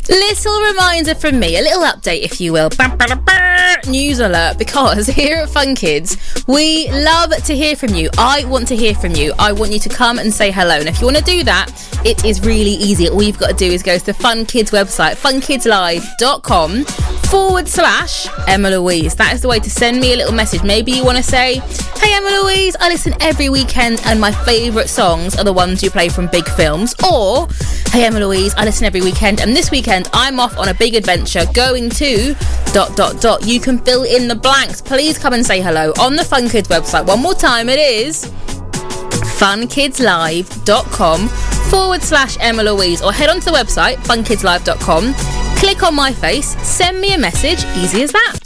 Little reminder from me, a little update if you will. News alert, because here at Fun Kids we love to hear from you. I want to hear from you. I want you to come and say hello, and if you want to do that, it is really easy. All you've got to do is go to the Fun Kids website, funkidslive.com/Emma Louise. That is the way to send me a little message. Maybe you want to say, hey Emma Louise, I listen every weekend and my favourite songs are the ones you play from big films. Or, hey Emma Louise, I listen every weekend and this weekend I'm off on a big adventure going to ... You can fill in the blanks. Please come and say hello on the Fun Kids website. One more time, it is funkidslive.com/Emma Louise, or head onto the website funkidslive.com, click on my face, send me a message, easy as that.